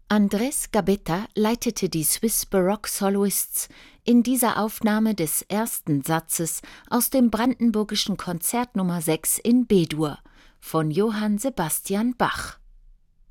Andrés Gabetta leitete die Swiss Baroque Soloists in dieser Aufnahme des ersten Satzes aus dem Brandenburgischen Konzert Nr. 6 in B-Dur von Johann Sebastian Bach.